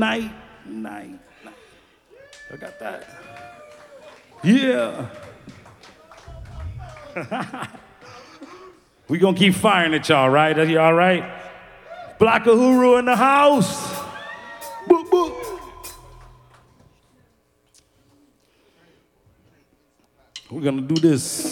night. I got that. Yeah. We gonna keep firing at y'all, right? Are you all right? Black Uhuru in the house. Boop, boop. We're gonna do this.